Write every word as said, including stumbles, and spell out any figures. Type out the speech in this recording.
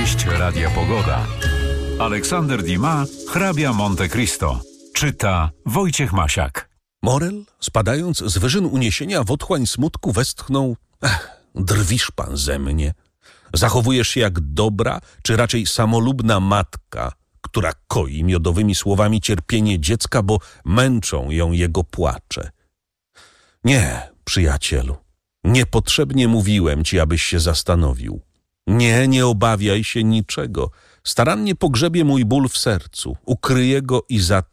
Opowieść Radia Pogoda. Aleksander Dumas, hrabia Monte Cristo. Czyta Wojciech Masiak. Morel, spadając z wyżyn uniesienia w otchłań smutku, westchnął: Ech, drwisz pan ze mnie. Zachowujesz się jak dobra, czy raczej samolubna matka, która koi miodowymi słowami cierpienie dziecka, bo męczą ją jego płacze. Nie, przyjacielu, niepotrzebnie mówiłem ci, abyś się zastanowił. Nie, nie obawiaj się niczego. Starannie pogrzebie mój ból w sercu, ukryję go i za